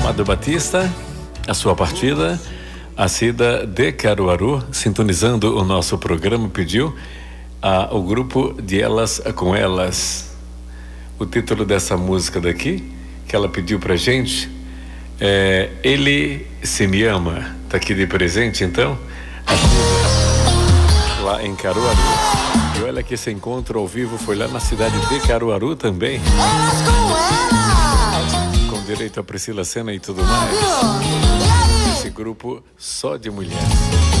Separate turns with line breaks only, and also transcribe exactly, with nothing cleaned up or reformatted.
Amado Batista, a sua partida, a Cida de Caruaru, sintonizando o nosso programa, pediu a, o grupo de Elas com Elas. O título dessa música daqui, que ela pediu pra gente, é Ele Se Me Ama. Tá aqui de presente, então, a Cida, lá em Caruaru. E olha que esse encontro ao vivo foi lá na cidade de Caruaru também.
Elas com Elas.
Com direito a Priscila Senna e tudo mais. Esse grupo só de mulheres.